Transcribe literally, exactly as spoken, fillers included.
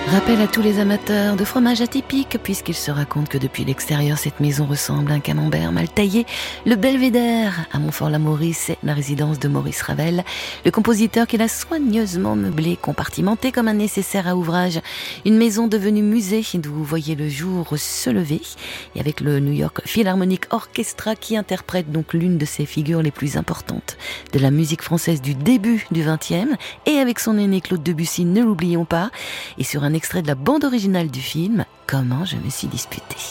Rappel à tous les amateurs de fromage atypique, puisqu'il se raconte que depuis l'extérieur, cette maison ressemble à un camembert mal taillé. Le Belvédère à Montfort-la-Maurise, c'est la résidence de Maurice Ravel, le compositeur qui l'a soigneusement meublé, compartimenté comme un nécessaire à ouvrage. Une maison devenue musée d'où vous voyez le jour se lever, et avec le New York Philharmonic Orchestra qui interprète donc l'une de ses figures les plus importantes de la musique française du début du vingtième, et avec son aîné Claude Debussy, ne l'oublions pas, et sur un extrait de la bande originale du film « Comment je me suis disputée ».